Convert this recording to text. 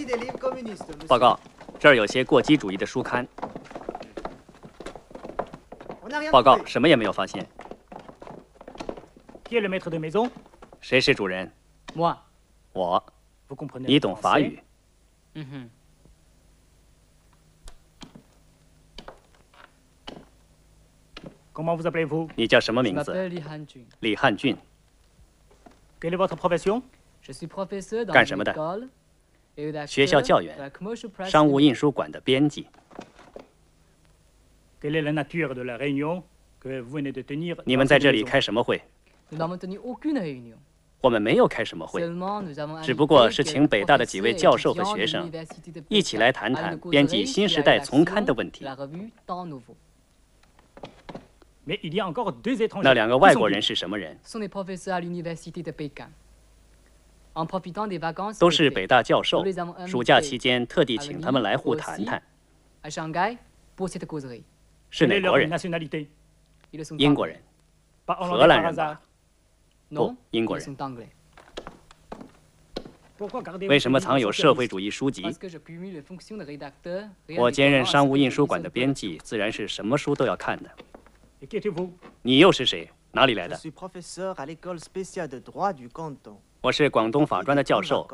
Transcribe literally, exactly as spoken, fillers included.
报告，这儿有些过激主义的书刊。报告，什么也没有发现。谁是主人？我。你懂法语？ 嗯哼。 你叫什么名字？李汉俊。干什么的？学校教员，商务印书馆的编辑。你们在这里开什么会？我们没有开什么会，只不过是请北大的几位教授和学生一起来谈谈编辑《新时代》丛刊的问题。那两个外国人是什么人？都是北大教授，暑假期间特地请他们来沪谈谈。是哪国人？英国人、荷兰人吧？不，英国人。为什么藏有社会主义书籍？我兼任商务印书馆的编辑，自然是什么书都要看的。你又是谁？哪里来的？我是广东法专的教授。